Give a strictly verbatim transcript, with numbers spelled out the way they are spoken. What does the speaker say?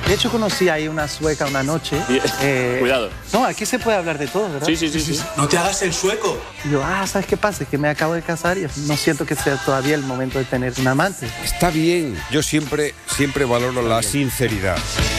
De hecho, conocí ahí una sueca una noche. Eh, Cuidado. No, aquí se puede hablar de todo, ¿verdad? Sí, sí, sí. sí. No te hagas el sueco. Y yo, ah, ¿sabes qué pasa? Es que me acabo de casar y no siento que sea todavía el momento de tener un amante. Está bien. Yo siempre, siempre valoro la sinceridad.